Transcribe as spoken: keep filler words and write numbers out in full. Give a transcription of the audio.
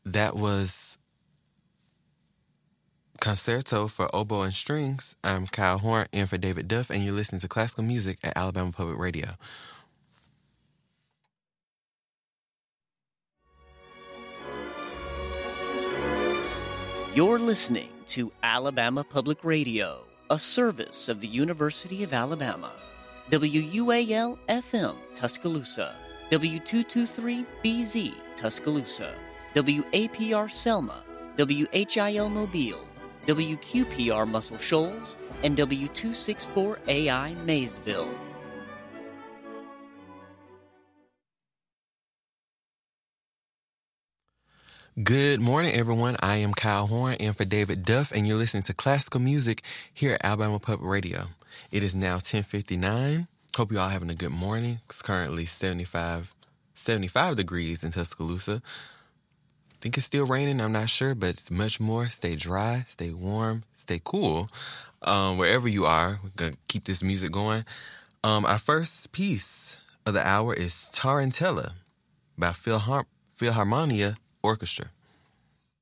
That was Concerto for Oboe and Strings. I'm Kyle Horn, in for David Duff, and you're listening to classical music at Alabama Public Radio. You're listening to Alabama Public Radio, a service of the University of Alabama. W U A L F M Tuscaloosa, W two twenty-three B Z Tuscaloosa, W A P R Selma, W H I L Mobile, W Q P R Muscle Shoals, and W two sixty-four A I Maysville. Good morning, everyone. I am Kyle Horn, in for David Duff, and you're listening to classical music here at Alabama Public Radio. It is now ten fifty-nine. Hope you all having a good morning. It's currently seventy-five, seventy-five degrees in Tuscaloosa. I think it's still raining. I'm not sure, but it's much more. Stay dry, stay warm, stay cool. Um, wherever you are, we're going to keep this music going. Um, our first piece of the hour is Tarantella by Philhar- Philharmonia Orchestra.